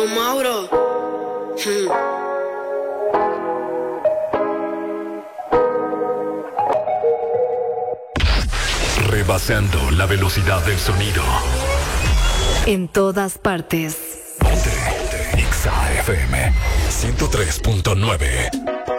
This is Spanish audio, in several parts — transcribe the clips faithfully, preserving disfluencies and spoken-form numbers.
Mauro. Hmm. Rebasando la velocidad del sonido. En todas partes. Ponte, ponte. Exa F M ciento tres punto nueve.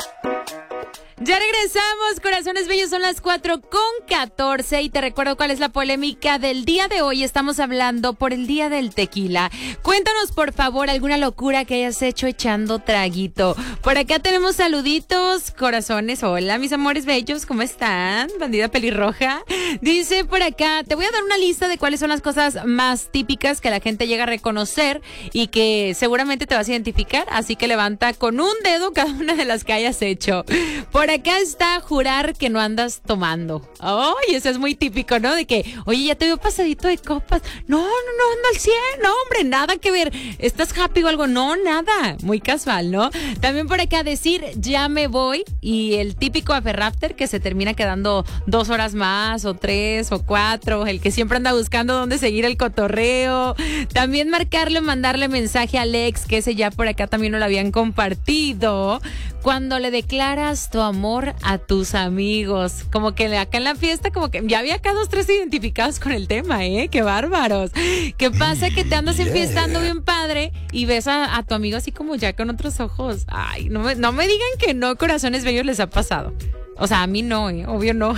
Ya regresamos, corazones bellos, son las cuatro con catorce y te recuerdo cuál es la polémica del día de hoy. Estamos hablando por el día del tequila. Cuéntanos, por favor, alguna locura que hayas hecho echando traguito. Por acá tenemos saluditos, corazones. Hola, mis amores bellos, ¿cómo están? Bandida pelirroja. Dice por acá, te voy a dar una lista de cuáles son las cosas más típicas que la gente llega a reconocer y que seguramente te vas a identificar, así que levanta con un dedo cada una de las que hayas hecho. Por acá está jurar que no andas tomando. Ay, eso es muy típico, ¿no? De que, oye, ya te veo pasadito de copas. No, no, no, ando al cien. No, hombre, nada que ver. ¿Estás happy o algo? No, nada. Muy casual, ¿no? También por acá decir, ya me voy. Y el típico after after que se termina quedando dos horas más, o tres, o cuatro. El que siempre anda buscando dónde seguir el cotorreo. También marcarle, mandarle mensaje a Alex, que ese ya por acá también no lo habían compartido. Cuando le declaras tu amor a tus amigos. Como que acá en la fiesta, como que ya había acá dos, tres identificados con el tema, ¿eh? ¡Qué bárbaros! ¿Qué pasa? Que te andas enfiestando bien padre y ves a, a tu amigo así como ya con otros ojos. Ay, no me, no me digan que no, corazones bellos, les ha pasado. O sea, a mí no, ¿eh? Obvio no.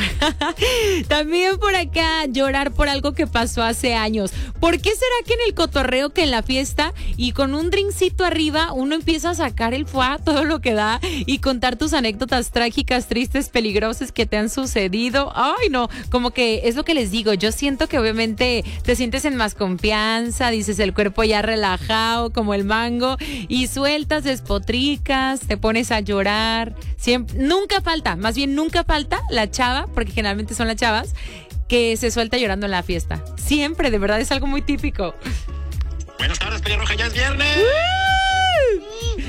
También por acá, llorar por algo que pasó hace años. ¿Por qué será que en el cotorreo, que en la fiesta y con un drinkcito arriba, uno empieza a sacar el fuá, todo lo que da, y contar tus anécdotas trágicas, tristes, peligrosas que te han sucedido? Ay, no, como que es lo que les digo. Yo siento que obviamente te sientes en más confianza, dices el cuerpo ya relajado como el mango, y sueltas, despotricas, te pones a llorar. Siempre, nunca falta, más bien nunca falta la chava, porque generalmente son las chavas, que se suelta llorando en la fiesta. Siempre, de verdad, es algo muy típico. Buenas tardes, pelirroja, ya es viernes. ¡Uh!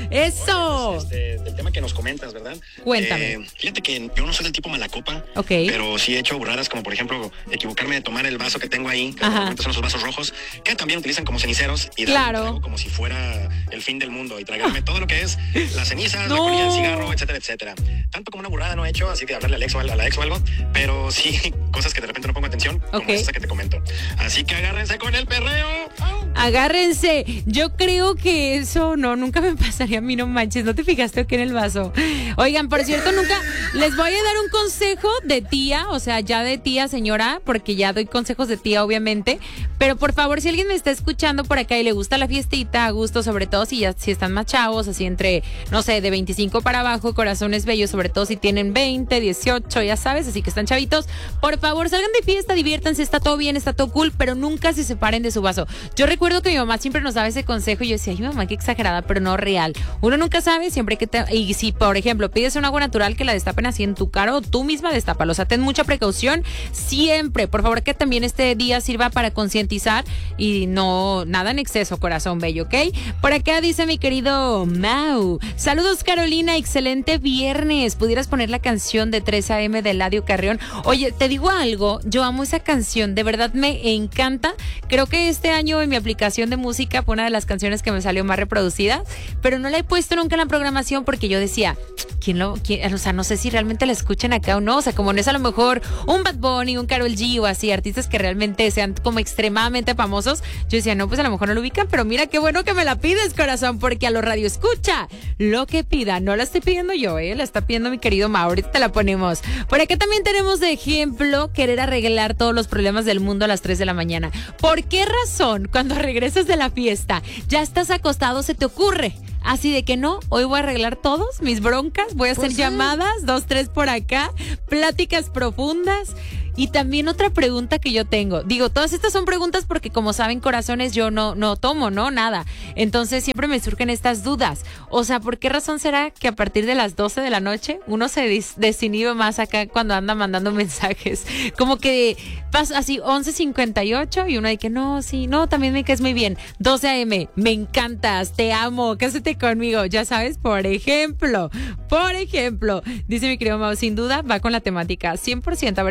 ¡Eso! Bueno, pues, este, del tema que nos comentas, ¿verdad? Cuéntame. Eh, fíjate que yo no soy del tipo malacopa, okay, pero sí he hecho burradas como, por ejemplo, equivocarme de tomar el vaso que tengo ahí, que normalmente son esos vasos rojos, que también utilizan como ceniceros, y dar claro, un trago como si fuera el fin del mundo, y tragarme ah. todo lo que es las cenizas, no. la colilla del cigarro, etcétera, etcétera. Tanto como una burrada no he hecho, así que hablarle al ex o a la ex o algo, pero sí cosas que de repente no pongo atención, como okay, esa que te comento. Así que agárrense con el perreo. Agárrense. Yo creo que eso no, nunca me pasaría a mí, no manches. ¿No te fijaste aquí en el vaso? Oigan, por cierto, nunca les voy a dar un consejo de tía, o sea, ya de tía, señora, porque ya doy consejos de tía, obviamente. Pero por favor, si alguien me está escuchando por acá y le gusta la fiestita, a gusto, sobre todo si ya si están más chavos, así entre, no sé, de veinticinco para abajo, corazones bellos, sobre todo si tienen veinte, dieciocho, ya sabes, así que están chavitos, por favor, salgan de fiesta, diviértanse, está todo bien, está todo cool, pero nunca se separen de su vaso. Yo recuerdo que mi mamá siempre nos daba ese consejo y yo decía, ay, mamá, qué exagerada, pero no real. Uno nunca sabe, siempre que te... Y si, por ejemplo, pides un agua natural, que la destapen así en tu cara, o tú misma destápalo. O sea, ten mucha precaución siempre. Por favor, que también este día sirva para concientizar y no, nada en exceso, corazón bello, ¿ok? Por acá dice mi querido Mau. Saludos, Carolina, excelente viernes. ¿Pudieras poner la canción de tres a eme de Eladio Carrión? Oye, te digo algo, yo amo esa canción, de verdad me encanta. Creo que este año en mi aplicación de música fue una de las canciones que me salió más reproducida, pero no la he puesto nunca en la programación porque yo decía, ¿quién lo, quién, o sea, no sé si realmente la escuchan acá o no? O sea, como no es a lo mejor un Bad Bunny, un Karol G o así, artistas que realmente sean como extremadamente famosos, yo decía, no, pues a lo mejor no lo ubican, pero mira qué bueno que me la pides, corazón, porque a los radio escucha lo que pida, no la estoy pidiendo yo, eh, la está pidiendo mi querido Mau, ahorita te la ponemos. Por acá también tenemos de ejemplo querer arreglar todos los problemas del mundo a las tres de la mañana. ¿Por qué razón cuando regresas de la fiesta, ya estás acostado, se te ocurre así de que no, hoy voy a arreglar todos mis broncas, voy a hacer pues llamadas, sí. dos, tres por acá, pláticas profundas? Y también otra pregunta que yo tengo, digo, todas estas son preguntas porque como saben, corazones, yo no, no tomo, ¿no? Nada. Entonces siempre me surgen estas dudas. O sea, ¿por qué razón será que a partir de las doce de la noche uno se des- desinhibe más acá cuando anda mandando mensajes? Como que pasa así once cincuenta y ocho y uno dice que no, sí, no, también me caes muy bien. doce a eme, me encantas, te amo, cásate conmigo, ya sabes, por ejemplo, por ejemplo, dice mi querido Mau, sin duda va con la temática, cien por ciento, a ver si mi Dani me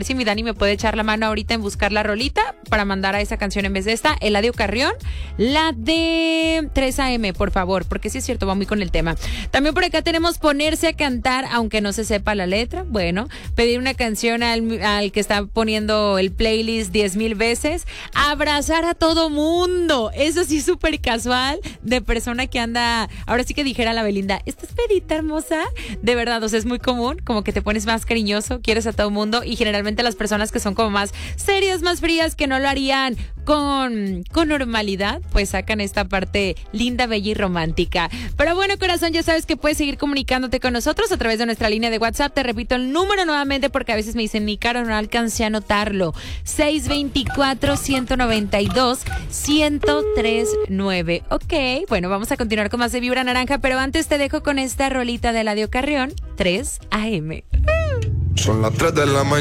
me puede echar la mano ahorita en buscar la rolita para mandar a esa canción en vez de esta, Eladio Carrión, la de tres A M, por favor, porque sí es cierto, va muy con el tema. También por acá tenemos ponerse a cantar, aunque no se sepa la letra. Bueno, pedir una canción al, al que está poniendo el playlist diez mil veces. Abrazar a todo mundo. Eso sí, súper casual, de persona que anda, ahora sí que dijera la Belinda, ¿estás pedita, hermosa? De verdad, o sea, es muy común, como que te pones más cariñoso, quieres a todo mundo, y generalmente las personas que son como más serias, más frías, que no lo harían con, con normalidad, pues sacan esta parte linda, bella y romántica. Pero bueno, corazón, ya sabes que puedes seguir comunicándote con nosotros a través de nuestra línea de WhatsApp. Te repito el número nuevamente porque a veces me dicen, mi caro, no alcancé a anotarlo. seis dos cuatro, uno nueve dos, uno cero tres nueve. Ok, bueno, vamos a continuar con más de Vibra Naranja, pero antes te dejo con esta rolita de Eladio Carrión, tres A M. Son las tres de la mañana.